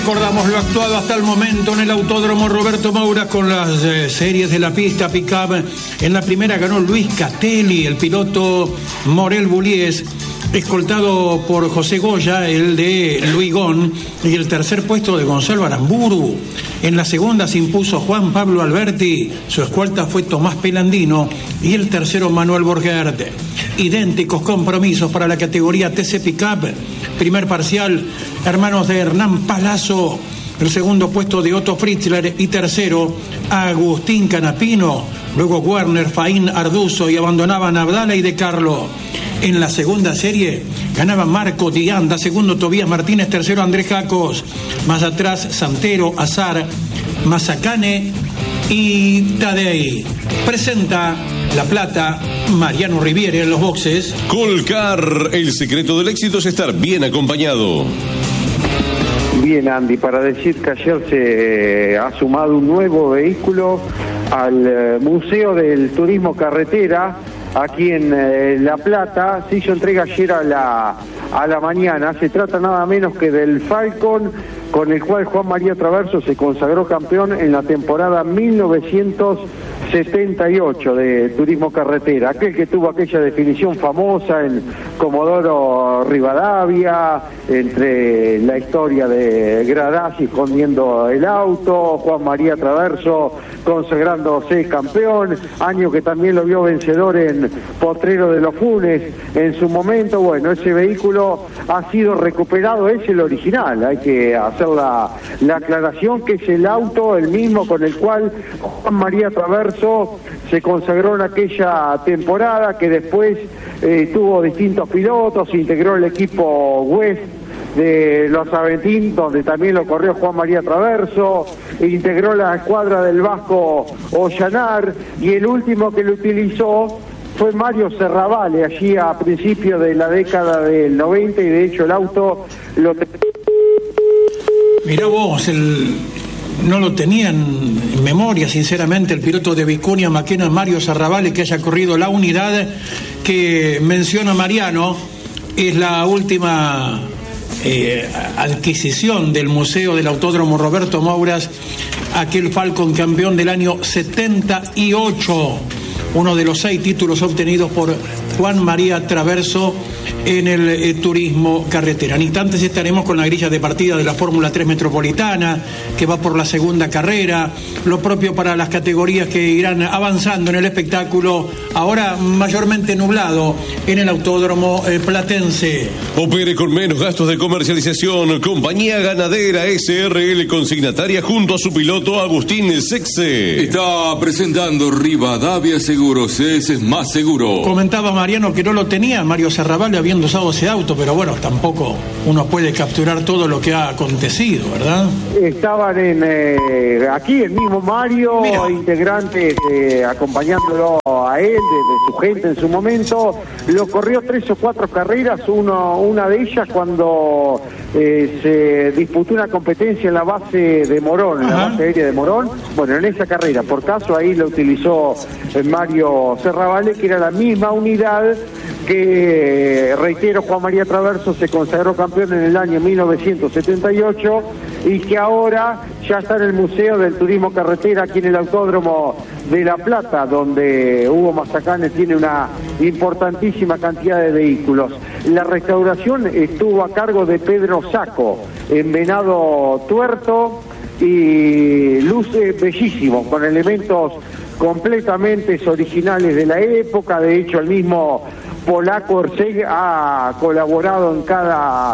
Recordamos lo actuado hasta el momento en el Autódromo Roberto Moura con las series de la pista pick-up. En la primera ganó Luis Castelli, el piloto Morel Bullies, escoltado por José Goya, el de Luis Gon, y el tercer puesto de Gonzalo Aramburu. En la segunda se impuso Juan Pablo Alberti, su escolta fue Tomás Pelandino y el tercero Manuel Borgert. Idénticos compromisos para la categoría TC Pickup. Primer parcial, hermanos de Hernán Palazzo. El segundo puesto de Otto Fritzler y tercero Agustín Canapino. Luego Werner, Faín, Arduzo y abandonaban Abdala y De Carlo. En la segunda serie ganaba Marco Dianda, segundo Tobías Martínez, tercero Andrés Jacos. Más atrás Santero, Azar, Mazacane y Tadei. Presenta La Plata Mariano Riviere en los boxes. Colcar, el secreto del éxito es estar bien acompañado. Bien, Andy, para decir que ayer se ha sumado un nuevo vehículo al Museo del Turismo Carretera aquí en La Plata. Se hizo entrega ayer a la mañana. Se trata nada menos que del Falcon, con el cual Juan María Traverso se consagró campeón en la temporada 1978 de Turismo Carretera, aquel que tuvo aquella definición famosa en Comodoro Rivadavia, entre la historia de Gradasi escondiendo el auto, Juan María Traverso consagrándose campeón, año que también lo vio vencedor en Potrero de los Funes en su momento. Bueno, ese vehículo ha sido recuperado, es el original, hay que hacer la aclaración que es el auto, el mismo con el cual Juan María Traverso se consagró en aquella temporada, que después tuvo distintos pilotos, integró el equipo West de los Aventín, donde también lo corrió Juan María Traverso, integró la escuadra del Vasco Ollanar, y el último que lo utilizó fue Mario Serravalle, allí a principios de la década del 90, y de hecho el auto lo... Mirá vos, no lo tenían en memoria, sinceramente, el piloto de Vicuña Maquena, Mario Serravalle, que haya corrido la unidad que menciona Mariano. Es la última adquisición del Museo del Autódromo Roberto Mouras, aquel Falcon campeón del año 78, uno de los 6 títulos obtenidos por Juan María Traverso en el turismo carretera. En instantes estaremos con la grilla de partida de la Fórmula 3 Metropolitana, que va por la segunda carrera, lo propio para las categorías que irán avanzando en el espectáculo, ahora mayormente nublado en el Autódromo Platense. Opere con menos gastos de comercialización. Compañía Ganadera SRL Consignataria junto a su piloto Agustín Sexe. Está presentando Rivadavia Seguros, ese es más seguro. Comentaba Mariano que no lo tenía Mario Serravalle habiendo usado ese auto, pero bueno, tampoco uno puede capturar todo lo que ha acontecido, ¿verdad? Estaban aquí el mismo Mario, integrantes acompañándolo a él, de su gente en su momento. Lo corrió 3 o 4 carreras, una de ellas cuando se disputó una competencia en la base de Morón, en la base aérea de Morón. Bueno, en esa carrera, por caso, ahí lo utilizó Mario Serravalle, que era la misma unidad que, reitero, Juan María Traverso se consagró campeón en el año 1978 y que ahora ya está en el Museo del Turismo Carretera aquí en el Autódromo de La Plata, donde Hugo Mazacane tiene una importantísima cantidad de vehículos. La restauración estuvo a cargo de Pedro Saco, en Venado Tuerto, y luce bellísimo, con elementos completamente originales de la época. De hecho, el mismo polaco Orceg ha colaborado en cada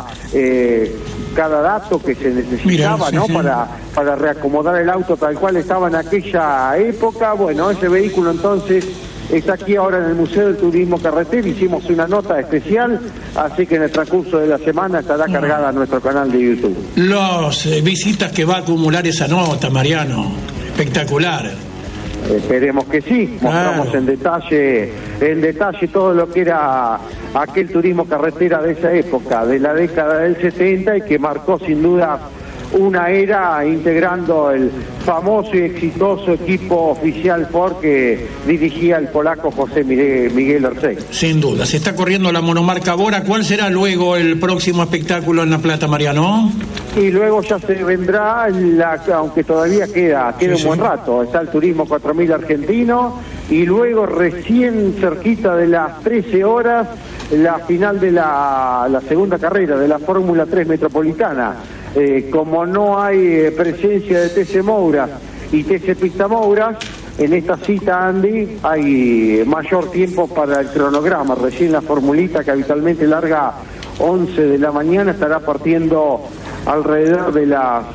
dato que se necesitaba, ¿no? Para reacomodar el auto tal cual estaba en aquella época. Bueno, ese vehículo entonces está aquí ahora en el Museo del Turismo Carretera. Hicimos una nota especial, así que en el transcurso de la semana estará cargada a nuestro canal de YouTube. Las visitas que va a acumular esa nota, Mariano, espectacular. Esperemos que sí, mostramos en detalle todo lo que era aquel turismo carretera de esa época, de la década del 70, y que marcó sin duda una era integrando el famoso y exitoso equipo oficial Ford que dirigía el polaco José Miguel Erceg. Sin duda, se está corriendo la monomarca Bora. ¿Cuál será luego el próximo espectáculo en La Plata, Mariano? Y luego ya se vendrá, aunque todavía queda un buen rato, está el Turismo 4000 argentino, y luego recién cerquita de las 13 horas, la final de la segunda carrera de la Fórmula 3 Metropolitana. Como no hay presencia de TC Mouras y TC Pista Mouras, en esta cita, Andy, hay mayor tiempo para el cronograma. Recién la formulita, que habitualmente larga 11 de la mañana, estará partiendo alrededor de las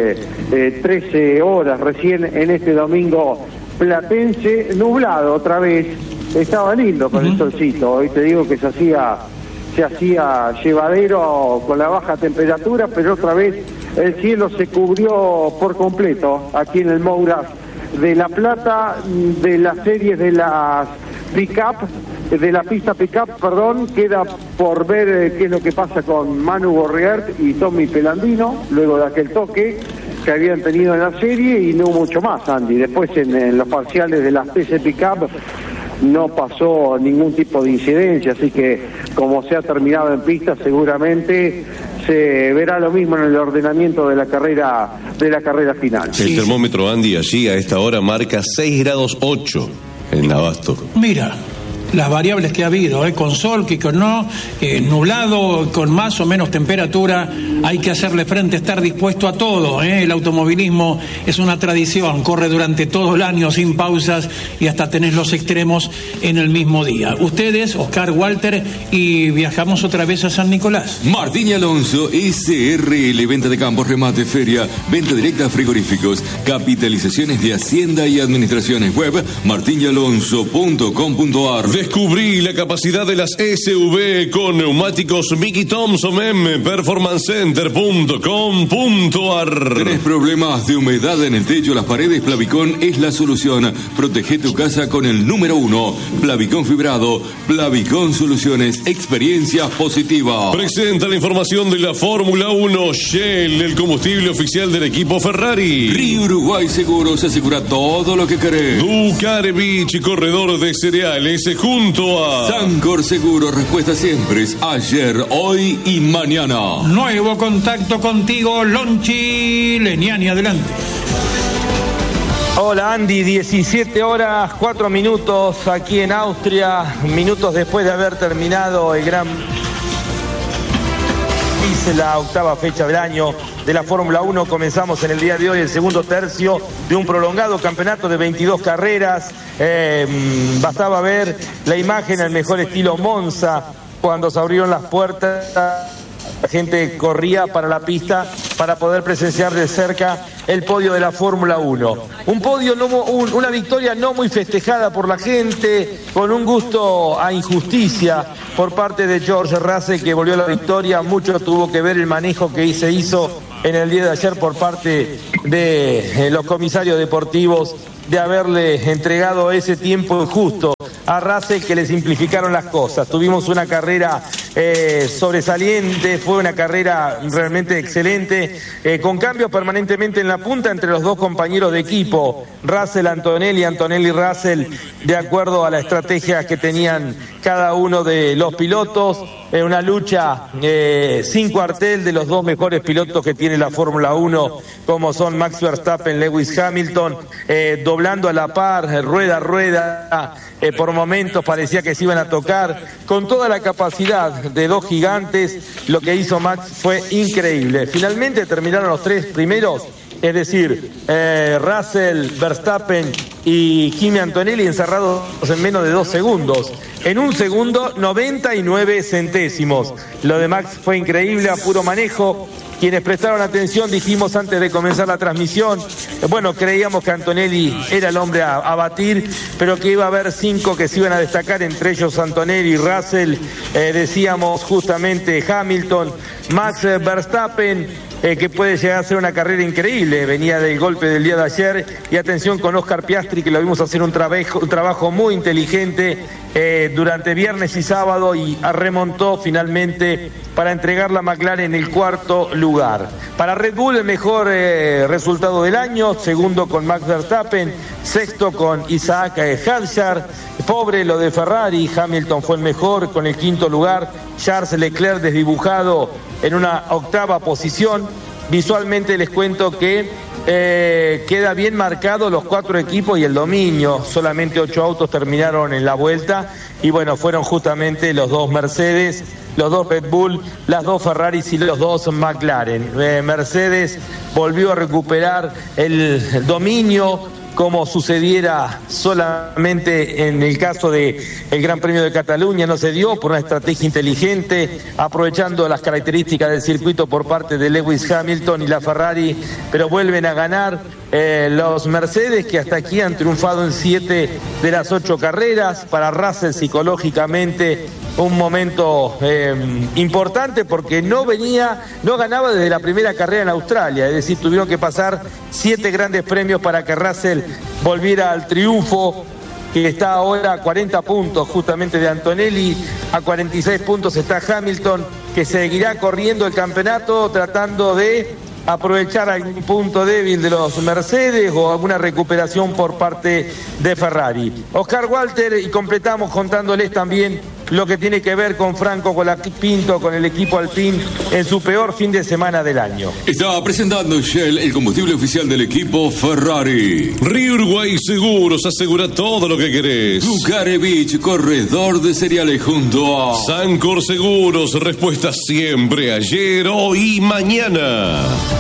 13 horas, recién en este domingo platense, nublado otra vez. Estaba lindo con el solcito, hoy te digo que se hacía llevadero con la baja temperatura, pero otra vez el cielo se cubrió por completo aquí en el Mouras de La Plata, de las series de las pick-up, de la pista pick-up, perdón. Queda por ver qué es lo que pasa con Manu Borriart y Tommy Pelandino, luego de aquel toque que habían tenido en la serie, y no mucho más, Andy. Después en los parciales de las TC pick-up no pasó ningún tipo de incidencia, así que como se ha terminado en pista, seguramente se verá lo mismo en el ordenamiento de la carrera final. El termómetro, Andy, allí a esta hora marca 6 grados 8 en Abasto. Mira las variables que ha habido, con sol, que con no, nublado, con más o menos temperatura. Hay que hacerle frente, estar dispuesto a todo. El automovilismo es una tradición, corre durante todo el año sin pausas y hasta tenés los extremos en el mismo día. Ustedes, Oscar, Walter, y viajamos otra vez a San Nicolás. Martín y Alonso, SRL, venta de campos, remate, feria, venta directa, frigoríficos, capitalizaciones de Hacienda y administraciones. Web martinyalonso.com.ar. Descubrí la capacidad de las SUV con neumáticos Mickey Thompson en performancecenter.com.ar. ¿Tenés problemas de humedad en el techo, las paredes? Plavicón es la solución. Protege tu casa con el número 1. Plavicón fibrado. Plavicón Soluciones. Experiencia positiva. Presenta la información de la Fórmula 1. Shell, el combustible oficial del equipo Ferrari. Río Uruguay Seguros, asegura todo lo que querés. Ducare Beach, corredor de cereales, junto a Sancor Seguro. Respuesta siempre es ayer, hoy y mañana. Nuevo contacto contigo, Lonchi Leniani, adelante. Hola Andy, 17 horas 4 minutos aquí en Austria, minutos después de haber terminado el Gran Prix, la octava fecha del año de la Fórmula 1. Comenzamos en el día de hoy el segundo tercio de un prolongado campeonato de 22 carreras. Bastaba ver la imagen al mejor estilo Monza cuando se abrieron las puertas. La gente corría para la pista para poder presenciar de cerca el podio de la Fórmula 1. Un podio, una victoria no muy festejada por la gente, con un gusto a injusticia por parte de George Russell, que volvió a la victoria. Mucho tuvo que ver el manejo que se hizo en el día de ayer por parte de los comisarios deportivos, de haberle entregado ese tiempo injusto a Russell, que le simplificaron las cosas. Tuvimos una carrera sobresaliente, fue una carrera realmente excelente, con cambios permanentemente en la punta entre los dos compañeros de equipo, Russell, Antonelli, Antonelli, Russell, de acuerdo a la estrategia que tenían cada uno de los pilotos. Una lucha sin cuartel de los dos mejores pilotos que tiene la Fórmula 1, como son Max Verstappen, Lewis Hamilton, doblando a la par, rueda a rueda. Por momentos parecía que se iban a tocar, con toda la capacidad de dos gigantes. Lo que hizo Max fue increíble. Finalmente terminaron los tres primeros, es decir, Russell, Verstappen y Kimi Antonelli, encerrados en menos de 2 segundos. En 1 segundo, 99 centésimos. Lo de Max fue increíble, a puro manejo. Quienes prestaron atención, dijimos antes de comenzar la transmisión, bueno, creíamos que Antonelli era el hombre a batir, pero que iba a haber 5 que se iban a destacar, entre ellos Antonelli, Russell, decíamos justamente Hamilton, Max Verstappen, que puede llegar a ser una carrera increíble. Venía del golpe del día de ayer, y atención con Oscar Piastri, que lo vimos hacer un trabajo muy inteligente, durante viernes y sábado y remontó finalmente para entregar la McLaren en el cuarto lugar. Para Red Bull el mejor resultado del año, segundo con Max Verstappen, sexto con Isaac Hadjar. Pobre lo de Ferrari, Hamilton fue el mejor con el quinto lugar, Charles Leclerc desdibujado en una octava posición. Visualmente les cuento que queda bien marcado los 4 equipos y el dominio. Solamente 8 autos terminaron en la vuelta y bueno, fueron justamente los 2 Mercedes, los 2 Red Bull, las 2 Ferraris y los 2 McLaren. Mercedes volvió a recuperar el dominio, como sucediera solamente en el caso del Gran Premio de Cataluña. No se dio por una estrategia inteligente, aprovechando las características del circuito por parte de Lewis Hamilton y la Ferrari, pero vuelven a ganar los Mercedes, que hasta aquí han triunfado en 7 de las 8 carreras. Para Russell psicológicamente un momento importante, porque no ganaba desde la primera carrera en Australia, es decir, tuvieron que pasar 7 grandes premios para que Russell volviera al triunfo, que está ahora a 40 puntos justamente de Antonelli, a 46 puntos está Hamilton, que seguirá corriendo el campeonato tratando de aprovechar algún punto débil de los Mercedes o alguna recuperación por parte de Ferrari. Oscar Walter, y completamos contándoles también lo que tiene que ver con Franco Colapinto, con el equipo Alpine, en su peor fin de semana del año. Está presentando Shell, el combustible oficial del equipo Ferrari. Río Uruguay Seguros, asegura todo lo que querés. Ducare Beach, corredor de cereales junto a Sancor Seguros, respuesta siempre, ayer, hoy y mañana.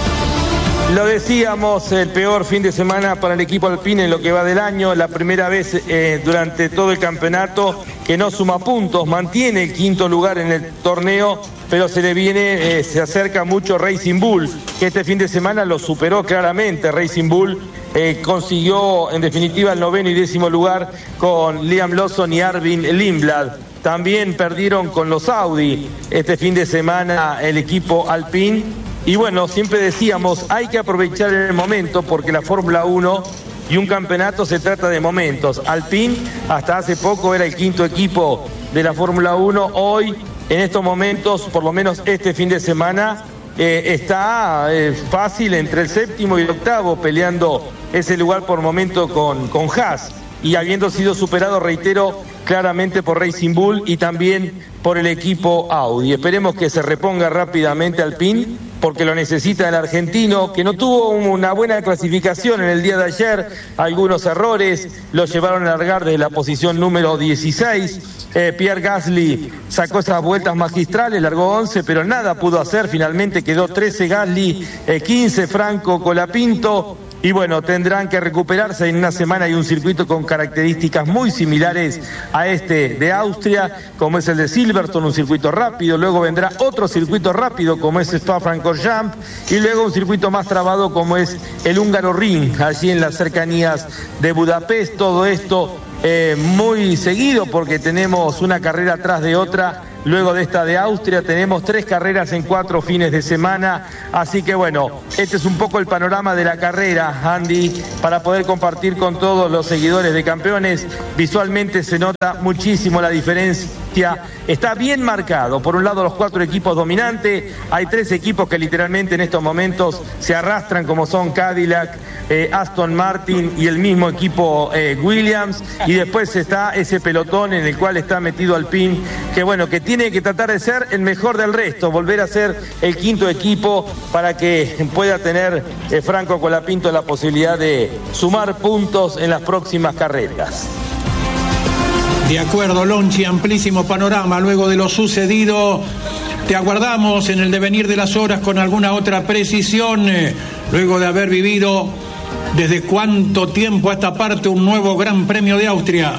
Lo decíamos, el peor fin de semana para el equipo Alpine en lo que va del año, la primera vez durante todo el campeonato que no suma puntos, mantiene el quinto lugar en el torneo, pero se acerca mucho Racing Bull, que este fin de semana lo superó claramente. Racing Bull consiguió en definitiva el 9º y 10º lugar con Liam Lawson y Arvin Lindblad. También perdieron con los Audi este fin de semana el equipo Alpine. Y bueno, siempre decíamos, hay que aprovechar el momento, porque la Fórmula 1 y un campeonato se trata de momentos. Alpine hasta hace poco era el quinto equipo de la Fórmula 1. Hoy, en estos momentos, por lo menos este fin de semana, está fácil entre el 7º y el 8º, peleando ese lugar por momento con Haas, y habiendo sido superado, reitero, claramente por Racing Bull y también por el equipo Audi. Esperemos que se reponga rápidamente Alpine, porque lo necesita el argentino, que no tuvo una buena clasificación en el día de ayer. Algunos errores lo llevaron a largar desde la posición número 16. Pierre Gasly sacó esas vueltas magistrales, largó 11, pero nada pudo hacer. Finalmente quedó 13 Gasly, 15 Franco Colapinto. Y bueno, tendrán que recuperarse en una semana. Hay un circuito con características muy similares a este de Austria, como es el de Silverstone, un circuito rápido. Luego vendrá otro circuito rápido, como es Spa-Francorchamps, y luego un circuito más trabado, como es el húngaro Ring, allí en las cercanías de Budapest. Todo esto muy seguido, porque tenemos una carrera atrás de otra. Luego de esta de Austria tenemos 3 carreras en 4 fines de semana, así que bueno, este es un poco el panorama de la carrera, Andy, para poder compartir con todos los seguidores de Campeones. Visualmente se nota muchísimo la diferencia, está bien marcado. Por un lado los 4 equipos dominantes, hay 3 equipos que literalmente en estos momentos se arrastran, como son Cadillac, Aston Martin y el mismo equipo Williams, y después está ese pelotón en el cual está metido Alpine, que bueno, que tiene que tratar de ser el mejor del resto, volver a ser el quinto equipo para que pueda tener Franco Colapinto la posibilidad de sumar puntos en las próximas carreras. De acuerdo, Lonchi, amplísimo panorama. Luego de lo sucedido, te aguardamos en el devenir de las horas con alguna otra precisión, luego de haber vivido desde cuánto tiempo a esta parte un nuevo Gran Premio de Austria.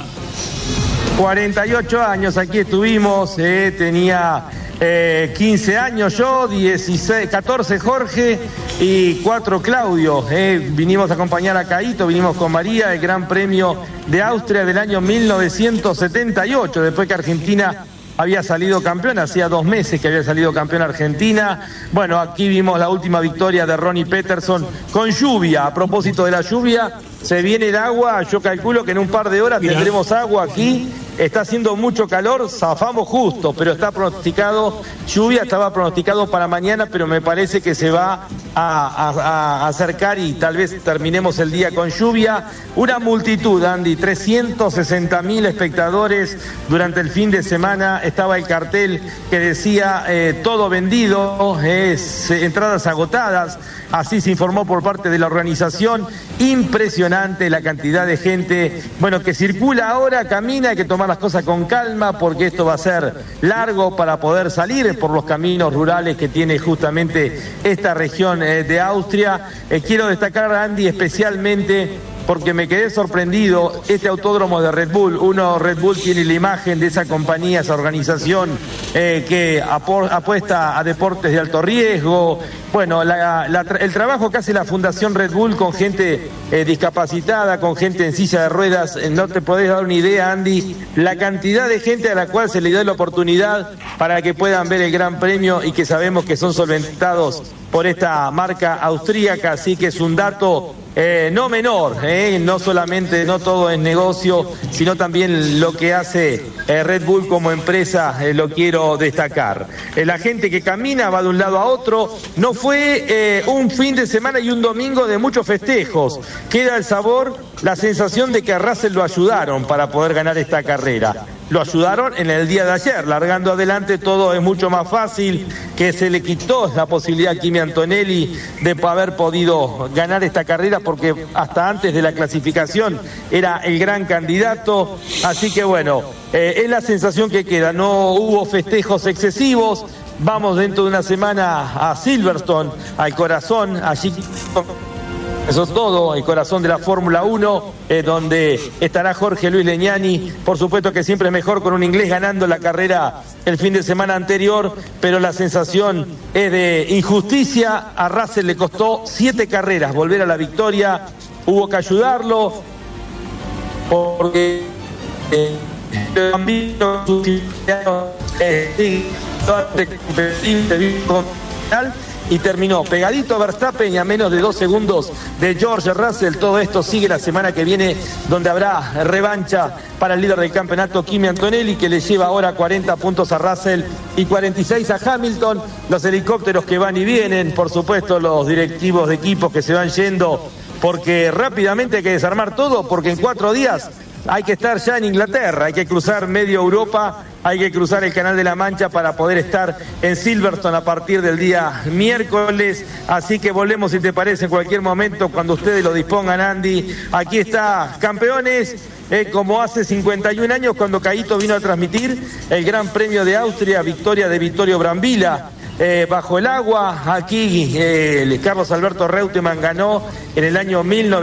48 años aquí estuvimos, tenía 15 años yo, 14 Jorge y 4 Claudio. Vinimos a acompañar a Caíto, vinimos con María, el Gran Premio de Austria del año 1978, después que Argentina había salido campeón, hacía 2 meses que había salido campeón Argentina. Bueno, aquí vimos la última victoria de Ronnie Peterson con lluvia. A propósito de la lluvia, se viene el agua, yo calculo que en un par de horas tendremos agua aquí está haciendo mucho calor, zafamos justo, pero está pronosticado lluvia, estaba pronosticado para mañana, pero me parece que se va a acercar y tal vez terminemos el día con lluvia. Una multitud, Andy, 360.000 espectadores durante el fin de semana. Estaba el cartel que decía todo vendido, entradas agotadas, así se informó por parte de la organización. Impresionante la cantidad de gente, bueno, que circula ahora, camina, hay que tomar las cosas con calma porque esto va a ser largo para poder salir por los caminos rurales que tiene justamente esta región de Austria. Quiero destacar, Andy, especialmente porque me quedé sorprendido, este autódromo de Red Bull. Red Bull tiene la imagen de esa compañía, esa organización que apuesta a deportes de alto riesgo. Bueno, el trabajo que hace la Fundación Red Bull con gente discapacitada, con gente en silla de ruedas, no te podés dar una idea, Andy, la cantidad de gente a la cual se le da la oportunidad para que puedan ver el Gran Premio y que sabemos que son solventados por esta marca austríaca, así que es un dato no menor, no solamente, no todo es negocio, sino también lo que hace Red Bull como empresa, lo quiero destacar. La gente que camina va de un lado a otro, no fue un fin de semana y un domingo de muchos festejos, queda el sabor, la sensación de que a Russell lo ayudaron para poder ganar esta carrera. Lo ayudaron en el día de ayer, largando adelante todo es mucho más fácil, que se le quitó la posibilidad a Kimi Antonelli de haber podido ganar esta carrera porque hasta antes de la clasificación era el gran candidato, así que bueno, es la sensación que queda, no hubo festejos excesivos, vamos dentro de una semana a Silverstone, al corazón, allí... Eso es todo, el corazón de la Fórmula 1, donde estará Jorge Luis Legnani. Por supuesto que siempre es mejor con un inglés ganando la carrera el fin de semana anterior, pero la sensación es de injusticia. A Russell le costó 7 carreras volver a la victoria, hubo que ayudarlo, porque y terminó pegadito a Verstappen y a menos de 2 segundos de George Russell. Todo esto sigue la semana que viene, donde habrá revancha para el líder del campeonato, Kimi Antonelli, que le lleva ahora 40 puntos a Russell y 46 a Hamilton. Los helicópteros que van y vienen, por supuesto los directivos de equipos que se van yendo, porque rápidamente hay que desarmar todo, porque en 4 días hay que estar ya en Inglaterra, hay que cruzar medio Europa, hay que cruzar el Canal de la Mancha para poder estar en Silverstone a partir del día miércoles. Así que volvemos, si te parece, en cualquier momento, cuando ustedes lo dispongan, Andy. Aquí está, campeones, como hace 51 años cuando Caíto vino a transmitir el Gran Premio de Austria, victoria de Vittorio Brambilla. Bajo el agua, aquí Carlos Alberto Reutemann ganó en el año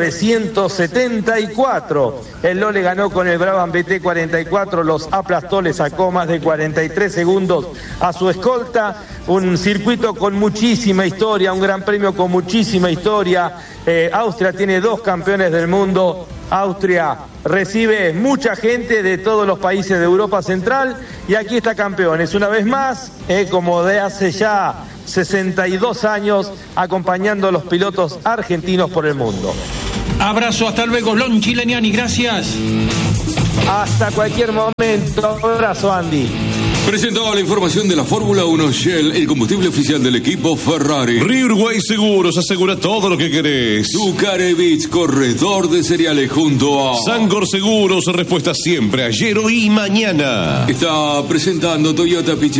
1974. El Lole ganó con el Brabham BT44, los aplastó, le sacó más de 43 segundos a su escolta. Un circuito con muchísima historia, un gran premio con muchísima historia. Austria tiene 2 campeones del mundo. Austria recibe mucha gente de todos los países de Europa Central y aquí está campeones una vez más, como de hace ya 62 años, acompañando a los pilotos argentinos por el mundo. Abrazo, hasta luego, Lonchi Legnani, gracias. Hasta cualquier momento, abrazo, Andy. Presentaba la información de la Fórmula 1 Shell, el combustible oficial del equipo Ferrari. Río Uruguay Seguros asegura todo lo que querés. Zucarevich, corredor de cereales junto a Sangor Seguros, respuesta siempre ayer, hoy y mañana. Está presentando Toyota Pichel.